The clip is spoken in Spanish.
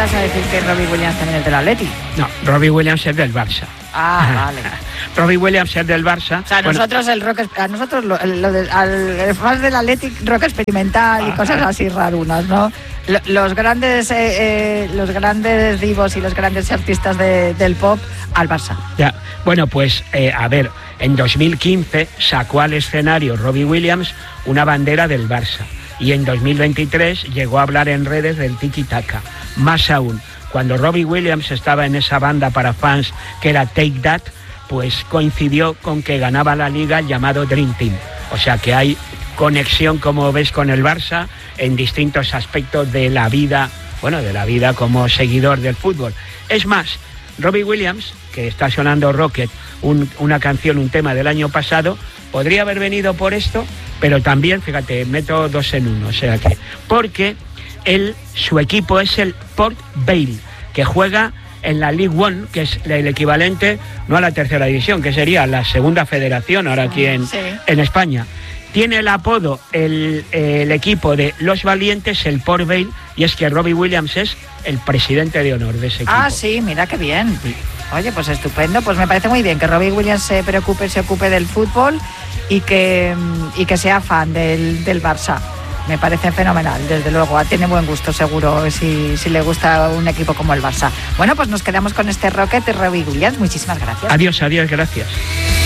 vas a decir que Robbie Williams también es del Atleti. No, Robbie Williams es del Barça. Ah, vale. Robbie Williams es del Barça. O sea, nosotros el rock, a nosotros el fans del Athletic, rock experimental y cosas así rarunas, ¿no? Los grandes divos y los grandes artistas del pop al Barça. Ya, bueno, pues a ver, en 2015 sacó al escenario Robbie Williams una bandera del Barça y en 2023 llegó a hablar en redes del tiki-taka. Más aún, cuando Robbie Williams estaba en esa banda para fans que era Take That, pues coincidió con que ganaba la liga el llamado Dream Team. O sea que hay conexión, como ves, con el Barça en distintos aspectos de la vida, bueno, de la vida como seguidor del fútbol. Es más, Robbie Williams, que está sonando Rocket, una canción, un tema del año pasado, podría haber venido por esto, pero también, fíjate, meto dos en uno, o sea que, porque su equipo es el Port Vale, que juega en la League One, que es el equivalente, no a la tercera división, que sería la segunda federación ahora aquí en España. Tiene el apodo el equipo de Los Valientes, el Port Vale, y es que Robbie Williams es el presidente de honor de ese equipo. Ah, sí, mira qué bien. Sí. Oye, pues estupendo, pues me parece muy bien que Robbie Williams se ocupe del fútbol y que sea fan del Barça. Me parece fenomenal, desde luego. Tiene buen gusto, seguro, si le gusta un equipo como el Barça. Bueno, pues nos quedamos con este Rocket de Robbie Williams. Muchísimas gracias. Adiós, gracias.